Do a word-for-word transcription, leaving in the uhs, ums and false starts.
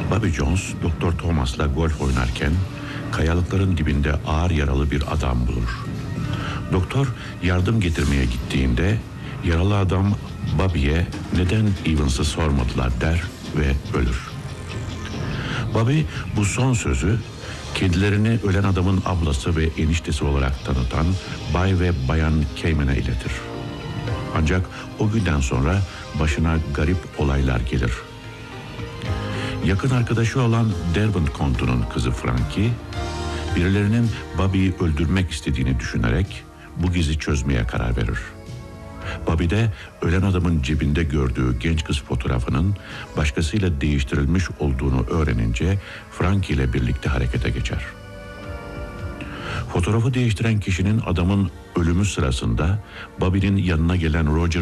Bobby Jones, Doktor Thomas'la golf oynarken kayalıkların dibinde ağır yaralı bir adam bulur. Doktor yardım getirmeye gittiğinde yaralı adam Bobby'ye neden Evans'ı sormadılar der ve ölür. Bobby bu son sözü kendilerini ölen adamın ablası ve eniştesi olarak tanıtan Bay ve Bayan Cayman'a iletir. Ancak o günden sonra başına garip olaylar gelir. Yakın arkadaşı olan Derwent Kontu'nun kızı Frankie, birilerinin Bobby'yi öldürmek istediğini düşünerek bu gizi çözmeye karar verir. Bobby de ölen adamın cebinde gördüğü genç kız fotoğrafının başkasıyla değiştirilmiş olduğunu öğrenince Frankie ile birlikte harekete geçer. Fotoğrafı değiştiren kişinin adamın ölümü sırasında Bobby'nin yanına gelen Roger